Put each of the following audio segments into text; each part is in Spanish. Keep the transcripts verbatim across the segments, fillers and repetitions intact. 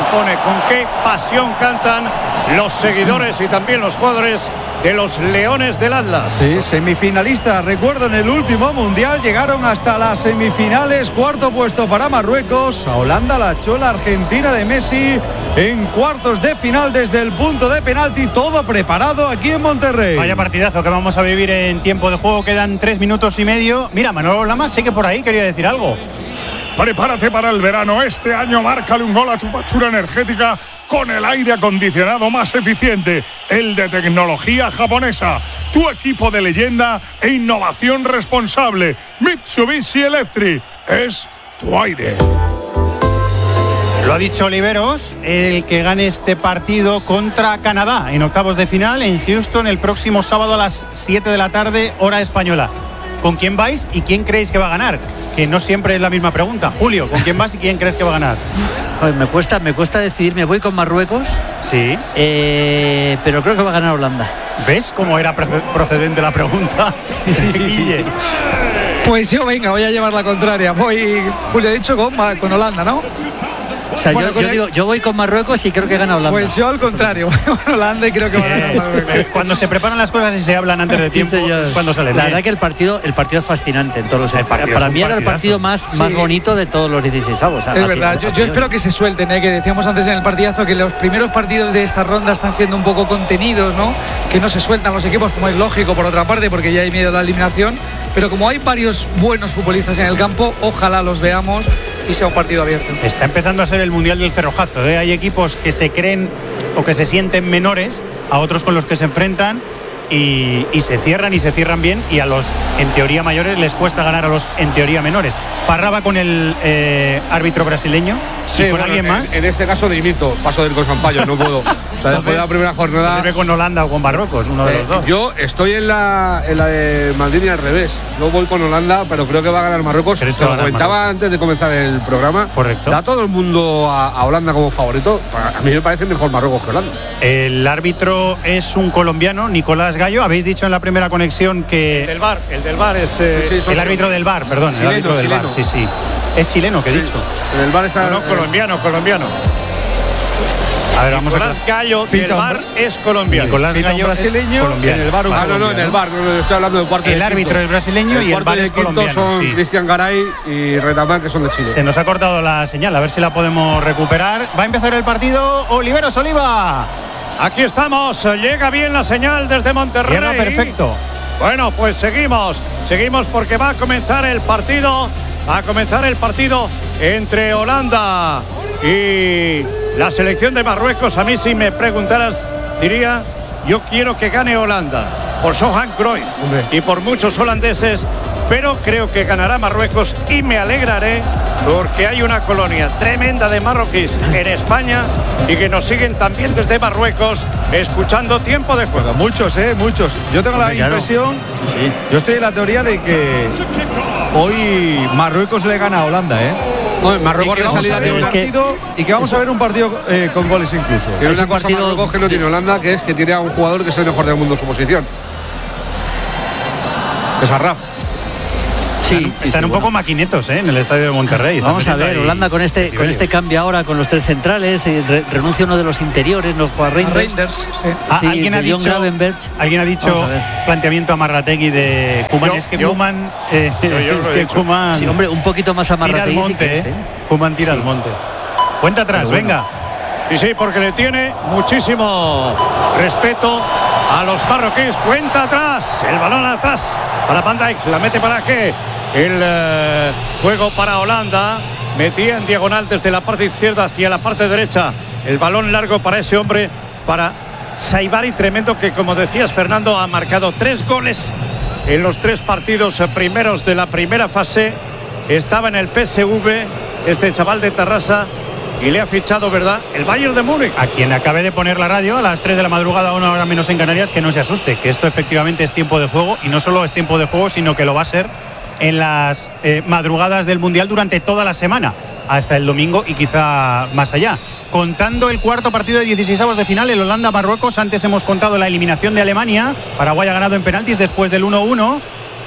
impone, con qué pasión cantan los seguidores y también los jugadores de los Leones del Atlas. Sí, semifinalistas. Recuerdo, en el último mundial llegaron hasta las semifinales. Cuarto puesto para Marruecos. A Holanda la echó la Argentina de Messi en cuartos de final desde el punto de penalti. Todo preparado aquí en Monterrey. Vaya partidazo que vamos a vivir en tiempo de juego. Quedan tres minutos y medio. Mira, Manolo Lama sí que por ahí quería decir algo. Prepárate para el verano. Este año márcale un gol a tu factura energética con el aire acondicionado más eficiente, el de tecnología japonesa. Tu equipo de leyenda e innovación responsable. Mitsubishi Electric es tu aire. Lo ha dicho Oliveros, el que gane este partido contra Canadá en octavos de final en Houston el próximo sábado a las siete de la tarde, hora española. ¿Con quién vais y quién creéis que va a ganar? Que no siempre es la misma pregunta. Julio, ¿con quién vas y quién crees que va a ganar? Pues me cuesta, me cuesta decidirme. Voy con Marruecos. Sí. Eh, pero creo que va a ganar Holanda. ¿Ves cómo era procedente la pregunta? Sí, sí, sí, sí. Pues yo, venga, voy a llevar la contraria. Voy, Julio ha dicho, con, con Holanda, ¿no? O sea, bueno, yo, yo, el... digo, yo voy con Marruecos y creo que gana Holanda. Pues yo al contrario, voy con Holanda y creo que va a ganar Marruecos. Cuando se preparan las cosas y se hablan antes de tiempo, sí, es cuando sale. La verdad que el partido, el partido es fascinante en todos los sentidos. Para mí era el partido más, sí. más bonito de todos los dieciseisavos. Es verdad, yo, yo espero que se suelten, ¿eh? Que decíamos antes en el partidazo que los primeros partidos de esta ronda están siendo un poco contenidos, ¿no? Que no se sueltan los equipos, como es lógico por otra parte, porque ya hay miedo a la eliminación. Pero como hay varios buenos futbolistas en el campo, ojalá los veamos y sea un partido abierto. Está empezando a ser el mundial del cerrojazo, ¿eh? Hay equipos que se creen o que se sienten menores a otros con los que se enfrentan y, y se cierran y se cierran bien, y a los en teoría mayores les cuesta ganar a los en teoría menores. Parraba con el eh, árbitro brasileño. Sí, ¿y con bueno, alguien en, más? En este caso dimito, paso del con Sampaio, no puedo. Después de la primera jornada. Con Holanda o con Marruecos, uno de eh, los dos. Yo estoy en la, en la de Madrid y al revés. Yo voy con Holanda, pero creo que va a ganar Marruecos. ¿Crees que Lo va a ganar comentaba Marruecos? Antes de comenzar el programa. Correcto. Da todo el mundo a, a Holanda como favorito. A mí me parece mejor Marruecos que Holanda. El árbitro es un colombiano, Nicolás Gallo. Habéis dicho en la primera conexión que El del V A R, el del V A R es eh, sí, sí, el árbitro del V A R, perdón, chileno, el árbitro del chileno. V A R, sí, sí. Es chileno, que he Sí. dicho. En el V A R es no, no, colombiano, colombiano. A ver, vamos Nicolás a Gallo del V A R es colombiano. Nicolás Pita un Gallo brasileño, es colombiano. en el V A R un Ah, no, no, en el V A R, no, no, yo estoy hablando del cuarto. El árbitro es brasileño y el V A R es colombiano. Son Sí. Cristian Garay y Retamán, que son de Chile. Se nos ha cortado la señal, a ver si la podemos recuperar. Va a empezar el partido. Oliveros Oliva. Aquí estamos, llega bien la señal desde Monterrey. Llega perfecto. Bueno, pues seguimos, seguimos porque va a comenzar el partido, va a comenzar el partido entre Holanda y la selección de Marruecos. A mí, si me preguntaras, diría, yo quiero que gane Holanda, por Johan Cruyff y por muchos holandeses, pero creo que ganará Marruecos y me alegraré porque hay una colonia tremenda de marroquíes en España y que nos siguen también desde Marruecos escuchando Tiempo de Juego. Muchos, eh, muchos. Yo tengo la Hombre, claro. impresión, Sí, sí. yo estoy en la teoría de que hoy Marruecos le gana a Holanda, eh. No, Y Marruecos que de vamos a salida ver tiene un una, que- partido y que vamos a ver un partido eh, con goles incluso. tiene Es una un cosa partido- Marruecos que no tiene Holanda, que es que tiene a un jugador que es el mejor del mundo en su posición. Es Arraf. Sí, Están, sí, están sí, un bueno. poco maquinetos, ¿eh? En el estadio de Monterrey. Están Vamos a teniendo ver, ahí Holanda con este con cautiverio. este cambio ahora con los tres centrales, eh, re, renuncia uno de los interiores, no juega Reinders. Reinders, sí. Ah, Sí, ¿alguien, ha de John dicho, Gravenberch. alguien ha dicho Vamos a ver. planteamiento a Marrategui de Koeman? Yo, Es que yo. Koeman eh, Yo, yo lo es he que dicho. Koeman Sí, hombre, un poquito más tira al amarrategui sí monte, que es, ¿eh? ¿eh? Koeman tira al monte. Cuenta atrás, Pero bueno. venga. Y sí, porque le tiene muchísimo respeto a los marroquíes. Cuenta atrás, el balón atrás para Van Dijk, la mete para qué. El eh, juego para Holanda, metía en diagonal desde la parte izquierda hacia la parte derecha. El balón largo para ese hombre, para Saibari, tremendo, que como decías, Fernando, ha marcado tres goles en los tres partidos primeros de la primera fase. Estaba en el P S V, este chaval de Tarrasa, y le ha fichado, ¿verdad?, el Bayern de Múnich. A quien acabe de poner la radio a las tres de la madrugada, una hora menos en Canarias, que no se asuste, que esto efectivamente es tiempo de juego, y no solo es tiempo de juego, sino que lo va a ser en las eh, madrugadas del Mundial durante toda la semana, hasta el domingo y quizá más allá. Contando el cuarto partido de dieciseisavos de final, el Holanda-Marruecos. Antes hemos contado la eliminación de Alemania. Paraguay ha ganado en penaltis después del uno uno.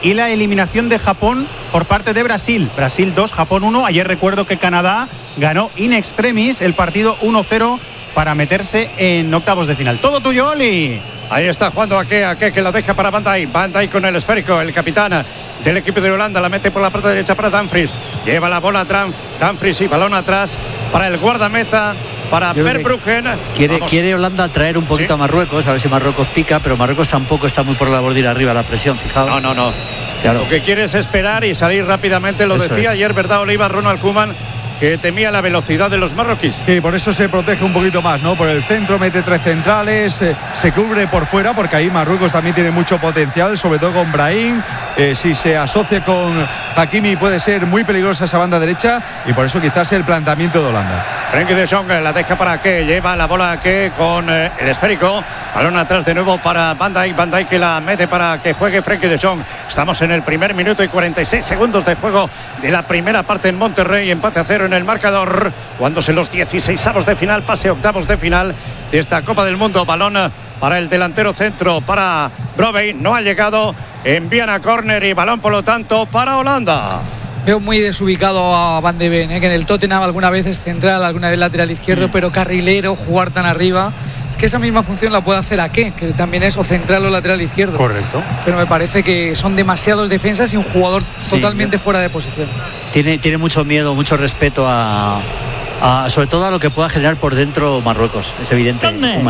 y la eliminación de Japón por parte de Brasil. Brasil dos, Japón uno. Ayer recuerdo que Canadá ganó in extremis el partido uno cero para meterse en octavos de final. Todo tuyo, Oli. Ahí está jugando Ake, Ake que la deja para Van Dijk. Van Dijk con el esférico, el capitán del equipo de Holanda, la mete por la parte derecha para Dumfries. Lleva la bola Dumfries y balón atrás para el guardameta, para Verbruggen. Quiere, quiere Holanda traer un poquito ¿Sí? a Marruecos, a ver si Marruecos pica, pero Marruecos tampoco está muy por la bordilla arriba la presión, fijaos. No, no, no. Claro. Lo que quiere es esperar y salir rápidamente, lo Eso decía es. ayer, ¿verdad, Oliva? Ronald Koeman, que temía la velocidad de los marroquíes. Sí, por eso se protege un poquito más, ¿no? Por el centro, mete tres centrales, eh, se cubre por fuera, porque ahí Marruecos también tiene mucho potencial, sobre todo con Brahim. Eh, si se asocia con Hakimi puede ser muy peligrosa esa banda derecha, y por eso quizás el planteamiento de Holanda. Frenkie de Jong la deja para que lleva la bola que con eh, el esférico, balón atrás de nuevo para Van Dijk, Van Dijk que la mete para que juegue Frenkie de Jong. Estamos en el primer minuto y cuarenta y seis segundos de juego de la primera parte en Monterrey, empate a cero en el marcador, jugándose los dieciseisavos de final, pase octavos de final de esta Copa del Mundo. Balón para el delantero centro, para Brobbey, no ha llegado, envían a córner y balón por lo tanto para Holanda. Veo muy desubicado a Van de Ven, ¿eh? que en el Tottenham alguna vez es central, alguna vez lateral izquierdo, mm. pero carrilero, jugar tan arriba. Es que esa misma función la puede hacer Ake, que también es o central o lateral izquierdo. Correcto. Pero me parece que son demasiados defensas y un jugador sí, totalmente yo... fuera de posición. Tiene, tiene mucho miedo, mucho respeto a, a, sobre todo a lo que pueda generar por dentro Marruecos, es evidente.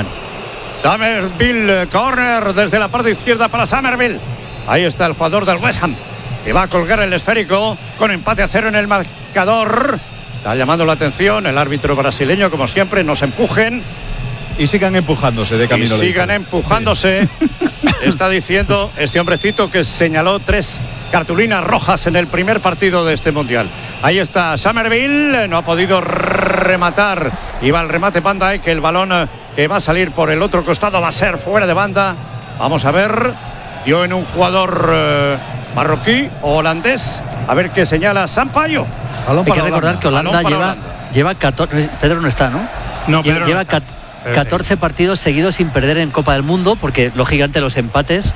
Summerville, corner desde la parte izquierda para Summerville. Ahí está el jugador del West Ham, que va a colgar el esférico con empate a cero en el marcador. Está llamando la atención el árbitro brasileño, como siempre, nos empujen. Y sigan empujándose de camino. Y sigan empujándose. Sí. Está diciendo este hombrecito que señaló tres cartulinas rojas en el primer partido de este mundial. Ahí está Summerville, no ha podido rematar. Y va el remate Van Dijk, que el balón que va a salir por el otro costado va a ser fuera de banda. Vamos a ver. Dio en un jugador eh, marroquí o holandés. A ver qué señala Sampaio. Hay que recordar que Holanda lleva, Holanda lleva catorce. Pedro no está, ¿no? No, Pedro lleva no está. catorce partidos seguidos sin perder en Copa del Mundo, porque lógicamente los empates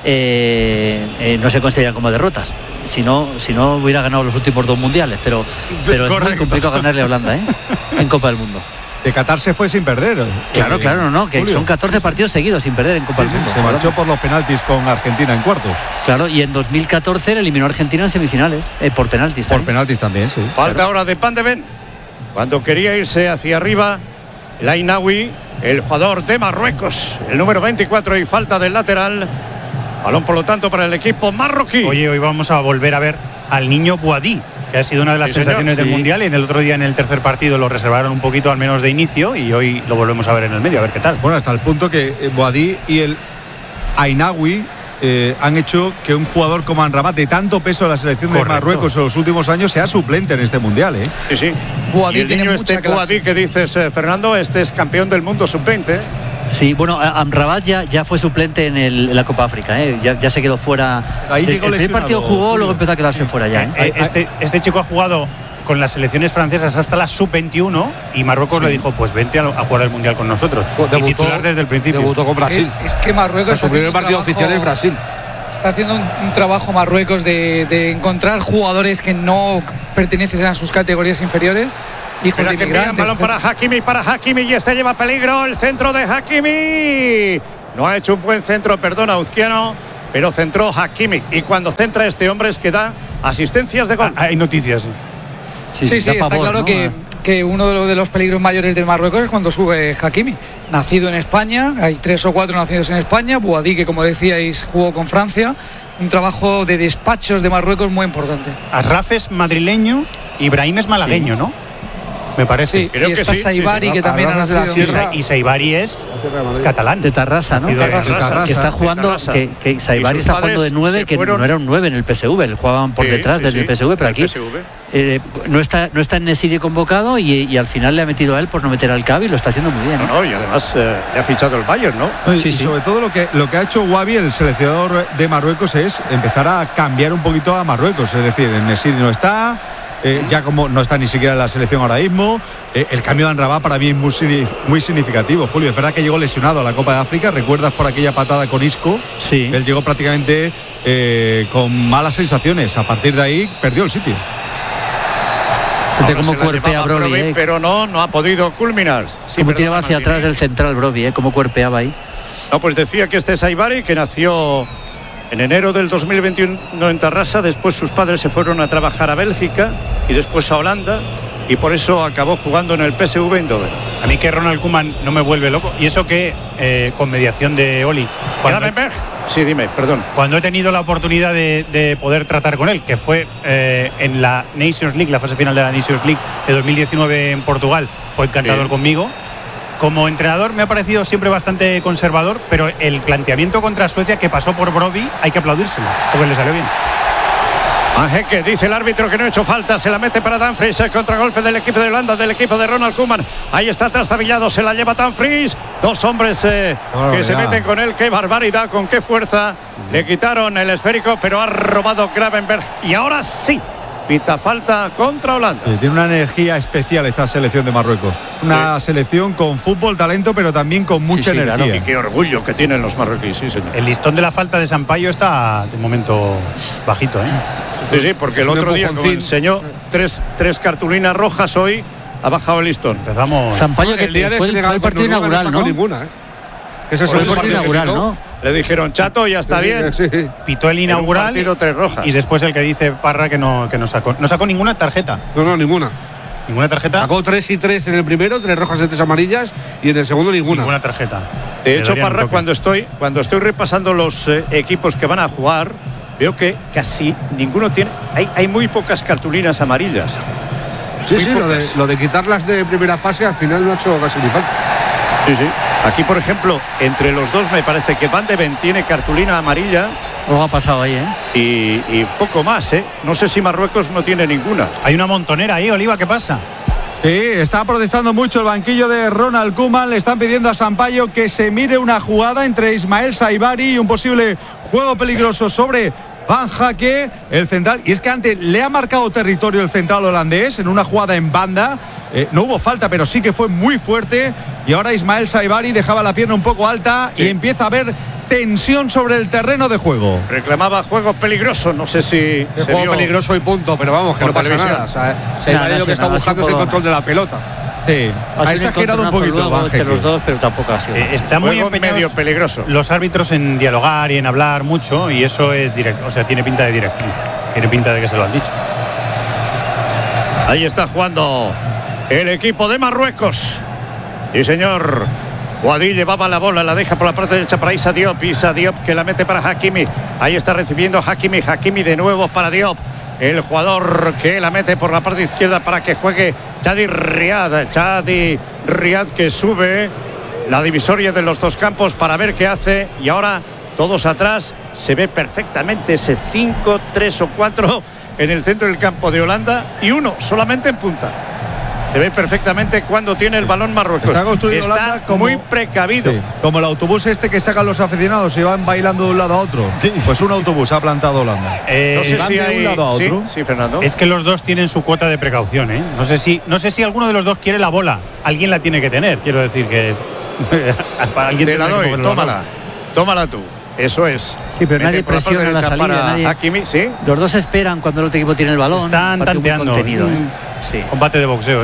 eh, eh, no se consideran como derrotas. Si no, si no hubiera ganado los últimos dos mundiales, pero, pero es muy complicado ganarle a Holanda, ¿eh? En Copa del Mundo. De Qatar se fue sin perder. Claro, eh, claro, no, no, que Julio. Son catorce partidos seguidos sin perder en Copa sí, del Mundo. Se marchó por los penaltis con Argentina en cuartos. Claro, y en dos mil catorce le eliminó a Argentina en semifinales, eh, por penaltis. Por penaltis también, sí. Falta claro. ahora de Van de Ven. Cuando quería irse hacia arriba, el Ainaoui, el jugador de Marruecos, el número veinticuatro, y falta del lateral. Balón, por lo tanto, para el equipo marroquí. Oye, hoy vamos a volver a ver al niño Boadí, que ha sido una de las sí, sensaciones señor, del sí. Mundial, y en el otro día en el tercer partido lo reservaron un poquito al menos de inicio, y hoy lo volvemos a ver en el medio, a ver qué tal. Bueno, hasta el punto que Boadí y el Ainaoui eh, han hecho que un jugador como Amrabat, de tanto peso en la selección Correcto. de Marruecos en los últimos años, sea suplente en este Mundial, ¿eh? Sí, sí. Boadí y el niño este Boadí que dices, eh, Fernando, este es campeón del mundo suplente. Sí, bueno, Amrabat ya, ya fue suplente en, el, en la Copa África, ¿eh? ya, ya se quedó fuera. Ahí el, el primer partido jugó, Julio. Luego empezó a quedarse fuera ya. ¿eh? Eh, este, este chico ha jugado con las selecciones francesas hasta la sub veintiuno y Marruecos sí. le dijo, pues vente a, a jugar el Mundial con nosotros. Debutó, y titular desde el principio. Debutó con Brasil. Es, es que Marruecos... Su primer partido trabajo, oficial es Brasil. Está haciendo un, un trabajo Marruecos de, de encontrar jugadores que no pertenecen a sus categorías inferiores. Hijos de inmigrantes. Balón para Hakimi, para Hakimi, y este lleva peligro, el centro de Hakimi. No ha hecho un buen centro, perdona, Uzquiano, pero centró Hakimi. Y cuando centra este hombre es que da asistencias de gol. Ah, hay noticias. Sí, sí, sí, está pavor, claro, ¿no? que, que uno de los peligros mayores de Marruecos es cuando sube Hakimi. Nacido en España, hay tres o cuatro nacidos en España. Boadí, que como decíais, jugó con Francia. Un trabajo de despachos de Marruecos muy importante. Asraf es madrileño y Brahim es malagueño, sí. ¿no? Me parece. Sí, creo y que está sí, Saibari, sí, sí. que también ha nacido. Sierra, y Saibari es catalán. De Tarrasa, ¿no? Tarrasa, Tarrasa, que está jugando, que, que Saibari está jugando de nueve, que no era un nueve en el P S V, jugaban por sí, detrás sí, del sí. P S V, pero aquí eh, no está no está en Nesiri convocado y, y al final le ha metido a él por no meter al Cavi y lo está haciendo muy bien. No, no, y además eh, le ha fichado el Bayern, ¿no? Sí, y sí. sobre todo lo que lo que ha hecho Wabi, el seleccionador de Marruecos, es empezar a cambiar un poquito a Marruecos, es decir, en Nesiri no está. Eh, ya como no está ni siquiera en la selección ahora mismo, eh, el cambio de Amrabat para mí es muy, muy significativo. Julio, es verdad que llegó lesionado a la Copa de África, ¿recuerdas por aquella patada con Isco? Sí. Él llegó prácticamente eh, con malas sensaciones. A partir de ahí perdió el sitio. Fíjate cómo cuerpea Brobbey, Brobbey, eh. pero no, no ha podido culminar. Sí, Como perdona, tiraba hacia Maldini. atrás del central Brobbey, eh, cómo cuerpeaba ahí. No, pues decía que este es Saibari, que nació en enero del dos mil veintiuno en Tarrasa. Después sus padres se fueron a trabajar a Bélgica y después a Holanda, y por eso acabó jugando en el P S V Eindhoven. A mí que Ronald Koeman no me vuelve loco. Y eso que, eh, con mediación de Oli, cuando, Gravenberch. Sí, dime, perdón. cuando he tenido la oportunidad de, de poder tratar con él, que fue eh, en la Nations League, la fase final de la Nations League de dos mil diecinueve en Portugal, fue encantador Sí. conmigo. Como entrenador me ha parecido siempre bastante conservador, pero el planteamiento contra Suecia que pasó por Brobbey hay que aplaudírselo, porque le salió bien. Angeque, dice el árbitro que no ha hecho falta, se la mete para Dumfries, el contragolpe del equipo de Holanda, del equipo de Ronald Koeman. Ahí está trastabillado, se la lleva Dumfries. Dos hombres eh, que se meten con él. Qué barbaridad, con qué fuerza. Le quitaron el esférico, pero ha robado Gravenberch. Y ahora sí, pita falta contra Holanda. Sí, tiene una energía especial esta selección de Marruecos. Una Sí. selección con fútbol, talento, pero también con mucha sí, claro. energía. Y qué orgullo que tienen los marroquíes, sí, señor. El listón de la falta de Sampaio está de momento bajito, ¿eh? Sí, sí, porque el Es un otro día, como empujoncín. enseñó tres, tres cartulinas rojas, hoy ha bajado el listón. Empezamos. Sampaio, que El día de fue, el- Senegal fue el partido con Uruguay inaugural, no sacó ¿no? ninguna, ¿eh? Que ese es Fue el el partido partido inaugural, ¿no? Le dijeron, Chato, ya está Sí, bien. sí. Pitó el inaugural partido, tres rojas. y después el que dice Parra que no, que no sacó. No sacó ninguna tarjeta. No, no, ninguna. Ninguna tarjeta. Sacó tres y tres en el primero, tres rojas y tres amarillas, y en el segundo ninguna. Ninguna tarjeta. De Le hecho, darían un Parra, toque. cuando estoy, cuando estoy repasando los eh, equipos que van a jugar, veo que casi ninguno tiene. Hay, hay muy pocas cartulinas amarillas. Sí, muy sí, lo de, pocas. lo de quitarlas de primera fase al final no ha hecho casi ni falta. Sí, sí. Aquí, por ejemplo, entre los dos me parece que Van de Ven tiene cartulina amarilla Algo ha pasado ahí, ¿eh? y, y poco más, ¿eh? No sé si Marruecos no tiene ninguna. Hay una montonera ahí, Oliva, ¿qué pasa? Sí, está protestando mucho el banquillo de Ronald Koeman. Le están pidiendo a Sampaio que se mire una jugada entre Ismael Saibari y un posible juego peligroso sobre Van Jaque, el central. Y es que antes le ha marcado territorio el central holandés en una jugada en banda. Eh, no hubo falta, pero sí que fue muy fuerte. Y ahora Ismael Saibari dejaba la pierna un poco alta Sí. y empieza a haber tensión sobre el terreno de juego. Reclamaba juego peligroso, no sé si Es se juego vio. peligroso y punto, pero vamos, que por no pasa televisión. nada. O sea, se Nada, lo sí, que está nada, buscando sí, es el un poco- control de la pelota. Sí, Ha ha sido exagerado un encontronazo poquito luego Van entre Jaque. los dos, pero tampoco ha sido. Eh, está muy Juego empeñados medio peligroso. los árbitros en dialogar y en hablar mucho, y eso es directo, o sea, tiene pinta de directo. Tiene pinta de que se lo han dicho. Ahí está jugando el equipo de Marruecos. Sí, señor. Guadí llevaba la bola, la deja por la parte derecha para Issa Diop. Issa Diop que la mete para Hakimi. Ahí está recibiendo Hakimi. Hakimi de nuevo para Diop. El jugador que la mete por la parte izquierda para que juegue Chadi Riad. Chadi Riad que sube la divisoria de los dos campos para ver qué hace. Y ahora todos atrás. Se ve perfectamente ese cinco, tres o cuatro en el centro del campo de Holanda y uno solamente en punta. Se ve perfectamente cuando tiene el balón Marruecos. Está construido Está Holanda como- muy precavido. Sí, como el autobús este que sacan los aficionados y van bailando de un lado a otro. Pues un autobús ha plantado Holanda. Eh, No sé van si de un hay. lado a Sí, otro. sí, Fernando. Es que los dos tienen su cuota de precaución, ¿eh? No sé si, no sé si alguno de los dos quiere la bola. Alguien la tiene que tener, quiero decir que. Alguien Te la tendrá que doy, coger el balón. tómala. Tómala tú. Eso es. Sí, pero Mete nadie por la parte presiona la derecha salida, para nadie- Hakimi, sí. Los dos esperan cuando el otro equipo tiene el balón. Están Un partido muy tanteando. contenido, Es ¿eh? un Sí. Combate de boxeo.